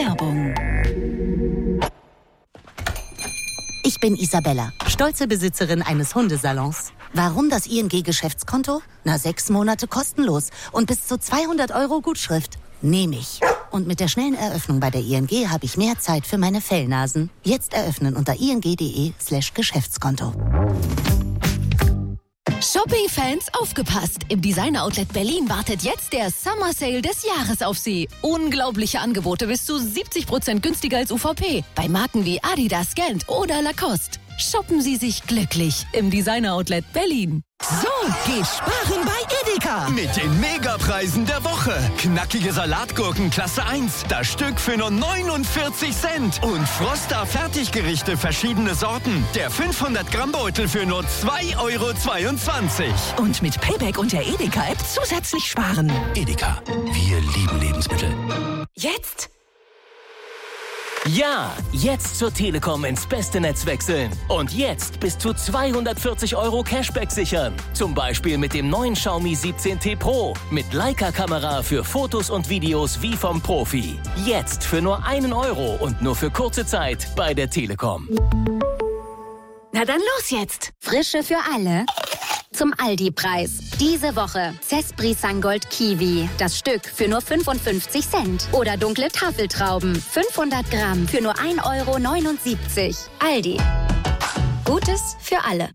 Werbung. Ich bin Isabella, stolze Besitzerin eines Hundesalons. Warum das ING-Geschäftskonto? 6 Monate kostenlos und bis zu 200 € Gutschrift. Nehme ich. Und mit der schnellen Eröffnung bei der ING habe ich mehr Zeit für meine Fellnasen. Jetzt eröffnen unter ing.de/Geschäftskonto. Shopping-Fans, aufgepasst! Im Designer Outlet Berlin wartet jetzt der Summer Sale des Jahres auf Sie. Unglaubliche Angebote bis zu 70% günstiger als UVP. Bei Marken wie Adidas, Gant oder Lacoste. Shoppen Sie sich glücklich im Designer Outlet Berlin. So geht sparen bei Edeka. Mit den Megapreisen der Woche. Knackige Salatgurken Klasse 1. Das Stück für nur 49 Cent. Und Froster Fertiggerichte verschiedene Sorten. Der 500 Gramm Beutel für nur 2,22 €. Und mit Payback und der Edeka-App zusätzlich sparen. Edeka. Wir lieben Lebensmittel. Jetzt? Ja, jetzt zur Telekom ins beste Netz wechseln. Und jetzt bis zu 240 € Cashback sichern. Zum Beispiel mit dem neuen Xiaomi 17T Pro. Mit Leica-Kamera für Fotos und Videos wie vom Profi. Jetzt für nur 1 € und nur für kurze Zeit bei der Telekom. Na dann los jetzt! Frische für alle. Zum Aldi-Preis. Diese Woche Cespri Sangold Kiwi. Das Stück für nur 55 Cent. Oder dunkle Tafeltrauben. 500 Gramm für nur 1,79 €. Aldi. Gutes für alle.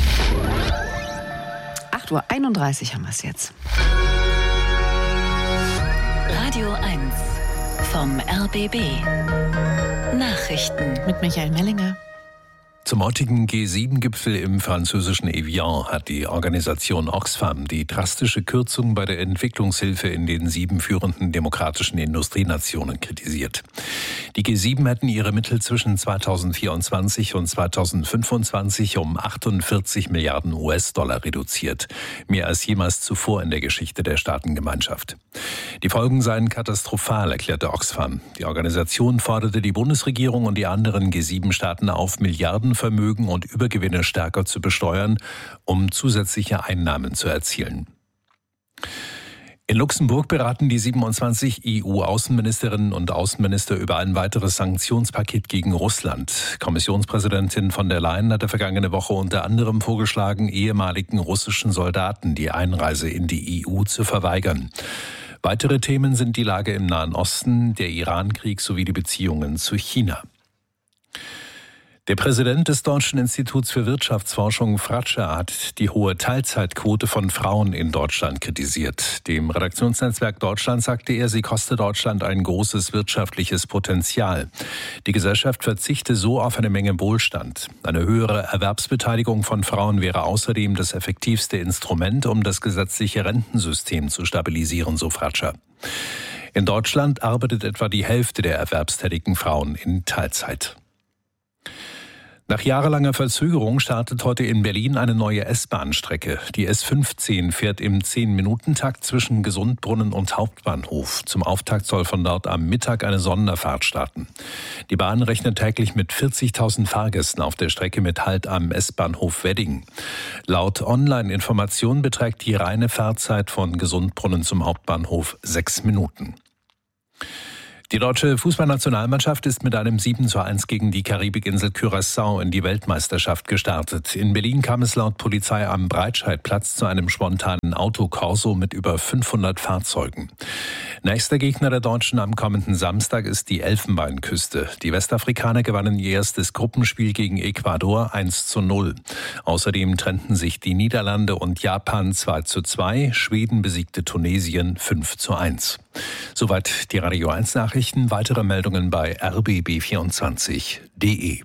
8:31 Uhr haben wir es jetzt. Radio 1 vom RBB. Nachrichten Mit Michael Mellinger. Zum heutigen G7-Gipfel im französischen Evian hat die Organisation Oxfam die drastische Kürzung bei der Entwicklungshilfe in den 7 führenden demokratischen Industrienationen kritisiert. Die G7 hätten ihre Mittel zwischen 2024 und 2025 um 48 Milliarden US-Dollar reduziert. Mehr als jemals zuvor in der Geschichte der Staatengemeinschaft. Die Folgen seien katastrophal, erklärte Oxfam. Die Organisation forderte die Bundesregierung und die anderen G7-Staaten auf, Milliardenvermögen und Übergewinne stärker zu besteuern, um zusätzliche Einnahmen zu erzielen. In Luxemburg beraten die 27 EU-Außenministerinnen und Außenminister über ein weiteres Sanktionspaket gegen Russland. Kommissionspräsidentin von der Leyen hatte vergangene Woche unter anderem vorgeschlagen, ehemaligen russischen Soldaten die Einreise in die EU zu verweigern. Weitere Themen sind die Lage im Nahen Osten, der Iran-Krieg sowie die Beziehungen zu China. Der Präsident des Deutschen Instituts für Wirtschaftsforschung, Fratscher, hat die hohe Teilzeitquote von Frauen in Deutschland kritisiert. Dem Redaktionsnetzwerk Deutschland sagte er, sie koste Deutschland ein großes wirtschaftliches Potenzial. Die Gesellschaft verzichte so auf eine Menge Wohlstand. Eine höhere Erwerbsbeteiligung von Frauen wäre außerdem das effektivste Instrument, um das gesetzliche Rentensystem zu stabilisieren, so Fratscher. In Deutschland arbeitet etwa die Hälfte der erwerbstätigen Frauen in Teilzeit. Nach jahrelanger Verzögerung startet heute in Berlin eine neue S-Bahn-Strecke. Die S15 fährt im 10-Minuten-Takt zwischen Gesundbrunnen und Hauptbahnhof. Zum Auftakt soll von dort am Mittag eine Sonderfahrt starten. Die Bahn rechnet täglich mit 40.000 Fahrgästen auf der Strecke mit Halt am S-Bahnhof Wedding. Laut Online-Informationen beträgt die reine Fahrzeit von Gesundbrunnen zum Hauptbahnhof 6 Minuten. Die deutsche Fußballnationalmannschaft ist mit einem 7:1 gegen die Karibikinsel Curaçao in die Weltmeisterschaft gestartet. In Berlin kam es laut Polizei am Breitscheidplatz zu einem spontanen Autokorso mit über 500 Fahrzeugen. Nächster Gegner der Deutschen am kommenden Samstag ist die Elfenbeinküste. Die Westafrikaner gewannen ihr erstes Gruppenspiel gegen Ecuador 1:0. Außerdem trennten sich die Niederlande und Japan 2:2. Schweden besiegte Tunesien 5:1. Soweit die Radio 1 Nachrichten. Weitere Meldungen bei rbb24.de.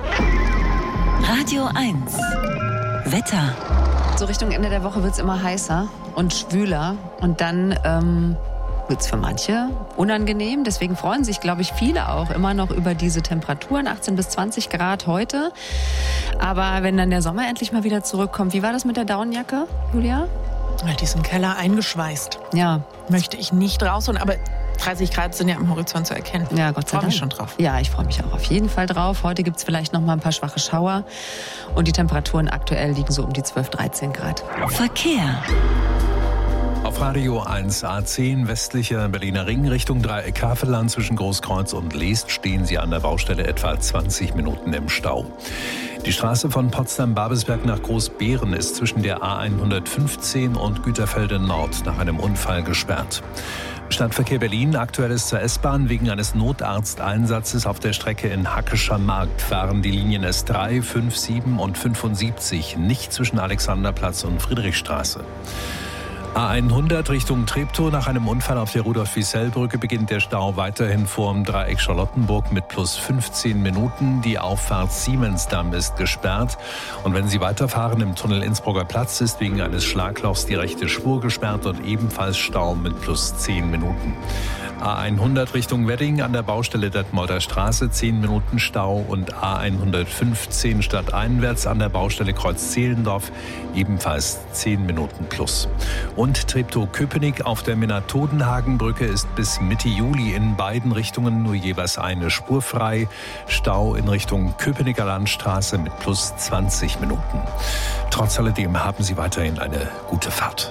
Radio 1 Wetter. So Richtung Ende der Woche wird es immer heißer und schwüler. Und dann wird es für manche unangenehm. Deswegen freuen sich, glaube ich, viele auch immer noch über diese Temperaturen. 18 bis 20 Grad heute. Aber wenn dann der Sommer endlich mal wieder zurückkommt. Wie war das mit der Daunenjacke, Julia? Ja, die ist im Keller eingeschweißt. Ja. Möchte ich nicht rausholen, aber 30 Grad sind ja am Horizont zu erkennen. Ja, Gott sei Dank. Ich freue mich schon drauf. Ja, ich freue mich auch auf jeden Fall drauf. Heute gibt es vielleicht noch mal ein paar schwache Schauer. Und die Temperaturen aktuell liegen so um die 12, 13 Grad. Verkehr. Auf Radio 1 A10 westlicher Berliner Ring Richtung Dreieck Havelland zwischen Großkreuz und Leest stehen Sie an der Baustelle etwa 20 Minuten im Stau. Die Straße von Potsdam-Babelsberg nach Großbeeren ist zwischen der A115 und Güterfelde Nord nach einem Unfall gesperrt. Stadtverkehr Berlin, aktuell ist zur S-Bahn wegen eines Notarzteinsatzes auf der Strecke in Hackescher Markt fahren die Linien S3, 5, 7 und 75 nicht zwischen Alexanderplatz und Friedrichstraße. A100 Richtung Treptow. Nach einem Unfall auf der Rudolf-Wiesel-Brücke beginnt der Stau weiterhin vorm Dreieck Charlottenburg mit plus 15 Minuten. Die Auffahrt Siemensdamm ist gesperrt. Und wenn Sie weiterfahren im Tunnel Innsbrucker Platz, ist wegen eines Schlaglochs die rechte Spur gesperrt und ebenfalls Stau mit plus 10 Minuten. A100 Richtung Wedding an der Baustelle Detmolder Straße 10 Minuten Stau und A115 stadteinwärts an der Baustelle Kreuz-Zehlendorf ebenfalls 10 Minuten plus. Und Treptow-Köpenick auf der Minna-Todenhagen-Brücke ist bis Mitte Juli in beiden Richtungen nur jeweils eine Spur frei. Stau in Richtung Köpenicker Landstraße mit plus 20 Minuten. Trotz alledem haben Sie weiterhin eine gute Fahrt.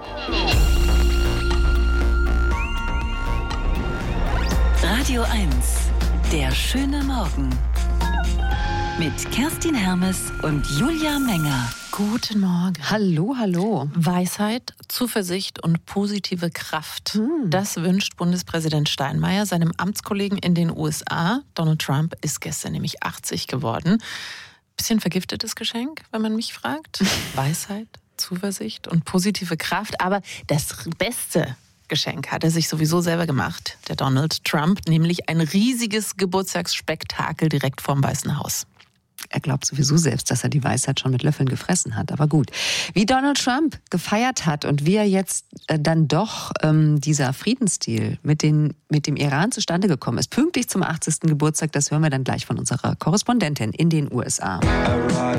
Radio 1, der schöne Morgen. Mit Kerstin Hermes und Julia Menger. Guten Morgen. Hallo, hallo. Weisheit, Zuversicht und positive Kraft. Das wünscht Bundespräsident Steinmeier seinem Amtskollegen in den USA. Donald Trump ist gestern nämlich 80 geworden. Bisschen vergiftetes Geschenk, wenn man mich fragt. Weisheit, Zuversicht und positive Kraft. Aber das beste Geschenk hat er sich sowieso selber gemacht, der Donald Trump, nämlich ein riesiges Geburtstagsspektakel direkt vorm Weißen Haus. Er glaubt sowieso selbst, dass er die Weisheit schon mit Löffeln gefressen hat. Aber gut, wie Donald Trump gefeiert hat und wie er jetzt dann doch dieser Friedensdeal mit dem Iran zustande gekommen ist, pünktlich zum 80. Geburtstag, das hören wir dann gleich von unserer Korrespondentin in den USA.